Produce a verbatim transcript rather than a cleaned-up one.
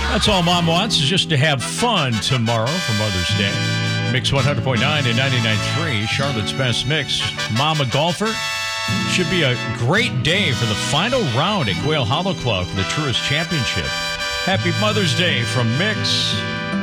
That's all Mom wants, is just to have fun tomorrow for Mother's Day. Mix one hundred point nine and ninety-nine point three, Charlotte's Best Mix. Mama golfer. Should be a great day for the final round at Quail Hollow Club for the Tourist Championship. Happy Mother's Day from Mix